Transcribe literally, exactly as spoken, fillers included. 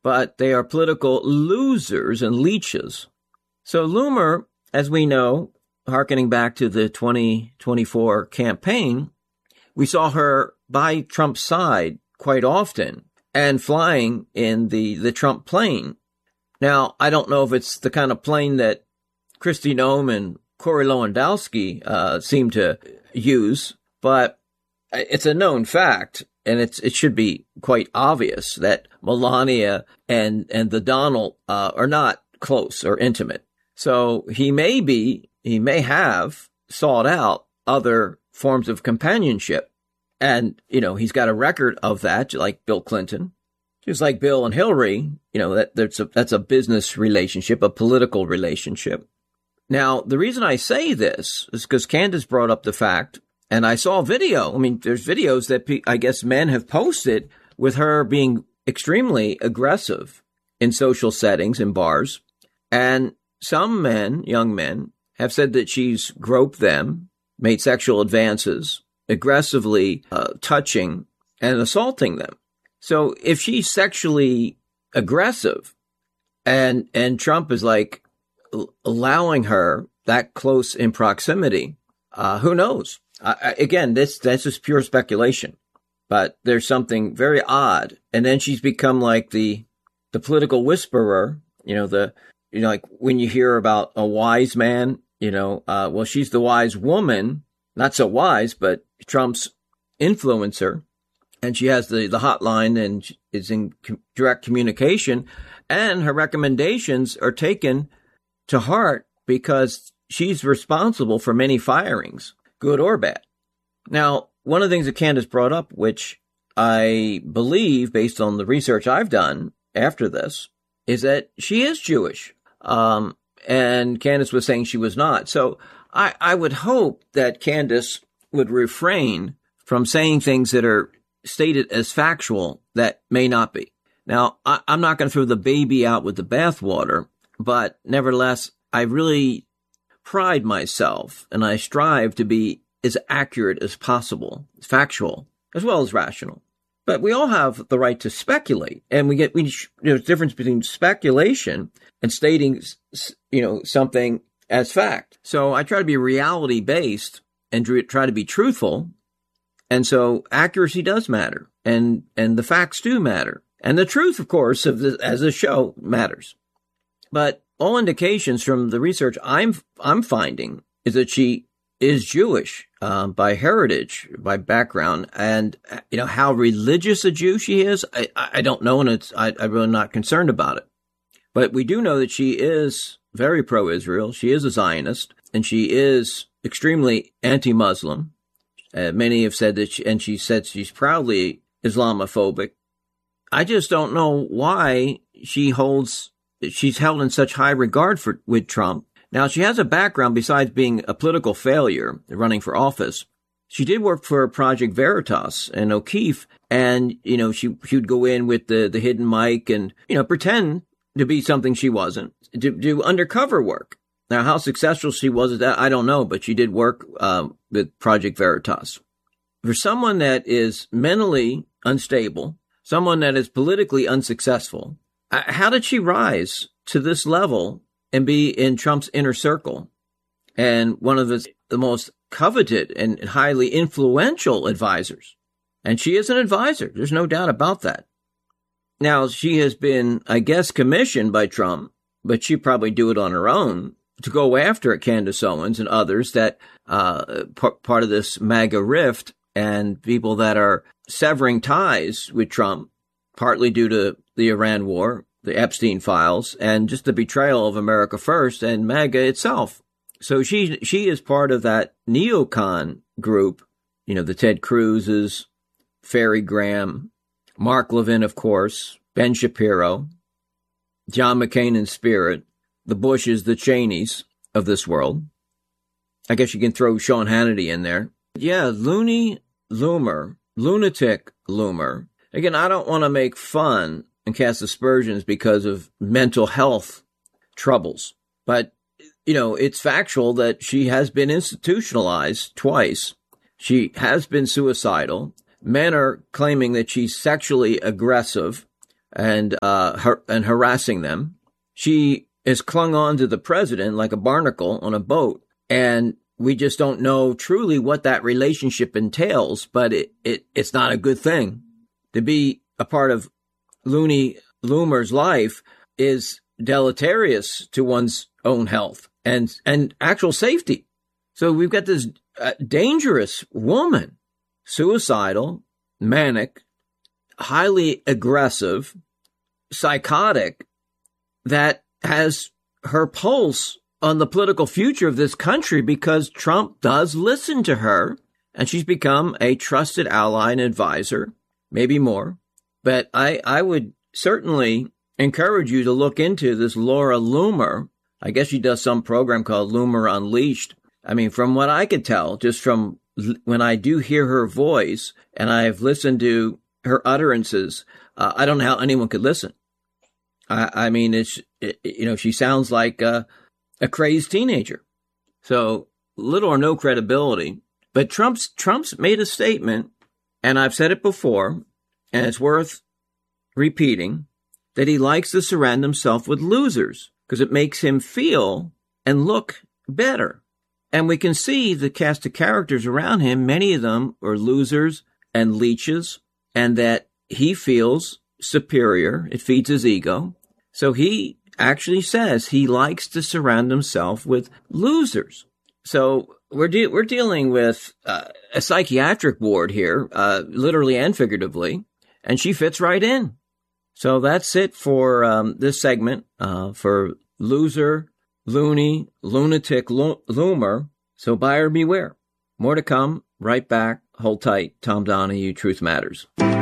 but they are political losers and leeches. So Loomer, as we know, hearkening back to the twenty twenty-four campaign, we saw her by Trump's side quite often and flying in the, the Trump plane. Now, I don't know if it's the kind of plane that Kristi Noem and Corey Lewandowski uh, seem to use, but it's a known fact, and it's it should be quite obvious that Melania and, and the Donald uh, are not close or intimate. So he may be, he may have sought out other forms of companionship. And, you know, he's got a record of that, like Bill Clinton, just like Bill and Hillary. You know, that that's a, that's a business relationship, a political relationship. Now, the reason I say this is because Candace brought up the fact, and I saw a video. I mean, there's videos that pe- I guess men have posted with her being extremely aggressive in social settings, in bars. And some men, young men, have said that she's groped them, made sexual advances, aggressively uh, touching and assaulting them. So if she's sexually aggressive and and Trump is like l- allowing her that close in proximity, uh, who knows? I, I, again, this that's just pure speculation, but there's something very odd. And then she's become like the the political whisperer, you know, the you know, like when you hear about a wise man, you know, uh, well, she's the wise woman, not so wise, but Trump's influencer, and she has the, the hotline and is in com- direct communication, and her recommendations are taken to heart because she's responsible for many firings, good or bad. Now, one of the things that Candace brought up, which I believe, based on the research I've done after this, is that she is Jewish. Um, and Candace was saying she was not. So I, I would hope that Candace would refrain from saying things that are stated as factual that may not be. Now, I, I'm not going to throw the baby out with the bathwater, but nevertheless, I really pride myself and I strive to be as accurate as possible, factual, as well as rational. But we all have the right to speculate, and we get, we, there's a difference between speculation and stating, you know, something as fact. So I try to be reality based and try to be truthful. And so accuracy does matter, and, and the facts do matter. And the truth, of course, of the, as a show matters. But all indications from the research I'm, I'm finding is that she is Jewish, um, by heritage, by background, and, you know, how religious a Jew she is, I, I don't know, and it's, I, I'm really not concerned about it. But we do know that she is very pro-Israel. She is a Zionist, and she is extremely anti-Muslim. Uh, many have said that, she, and she said she's proudly Islamophobic. I just don't know why she holds, she's held in such high regard for, with Trump. Now, she has a background besides being a political failure, running for office. She did work for Project Veritas and O'Keefe, and, you know, she, she would go in with the, the hidden mic and, you know, pretend to be something she wasn't, to do undercover work. Now, how successful she was at that, I don't know, but she did work um, with Project Veritas. For someone that is mentally unstable, someone that is politically unsuccessful, how did she rise to this level and be in Trump's inner circle and one of the, the most coveted and highly influential advisors? And she is an advisor. There's no doubt about that. Now, she has been, I guess, commissioned by Trump, but she probably do it on her own to go after Candace Owens and others that uh p- part of this MAGA rift, and people that are severing ties with Trump, partly due to the Iran war, the Epstein files, and just the betrayal of America First and MAGA itself. So she she is part of that neocon group, you know, the Ted Cruz's, Farry Graham, Mark Levin, of course, Ben Shapiro, John McCain in spirit, the Bushes, the Cheneys of this world. I guess you can throw Sean Hannity in there. Yeah, loony loomer, lunatic loomer. Again, I don't want to make fun and cast aspersions because of mental health troubles. But, you know, it's factual that she has been institutionalized twice. She has been suicidal. Men are claiming that she's sexually aggressive. and uh, har- and harassing them. She is clung on to the president like a barnacle on a boat, and we just don't know truly what that relationship entails, but it, it it's not a good thing. To be a part of Looney Loomer's life is deleterious to one's own health and, and actual safety. So we've got this uh, dangerous woman, suicidal, manic, highly aggressive, psychotic, that has her pulse on the political future of this country because Trump does listen to her, and she's become a trusted ally and advisor, maybe more. But I, I would certainly encourage you to look into this Laura Loomer. I guess she does some program called Loomer Unleashed. I mean, from what I could tell, just from when I do hear her voice and I've listened to her utterances, uh, I don't know how anyone could listen. I, I mean, it's, it, you know, she sounds like uh, a crazed teenager. So little or no credibility. But Trump's Trump's made a statement, and I've said it before, and it's worth repeating, that he likes to surround himself with losers because it makes him feel and look better. And we can see the cast of characters around him, many of them are losers and leeches, and that he feels superior. It feeds his ego. So he actually says he likes to surround himself with losers. So we're de- we're dealing with uh, a psychiatric ward here, uh, literally and figuratively, and she fits right in. So that's it for um, this segment uh, for loser, loony, lunatic, lo- loomer. So buyer beware. More to come. Right back. Hold tight. Tom Donahue, Truth Matters.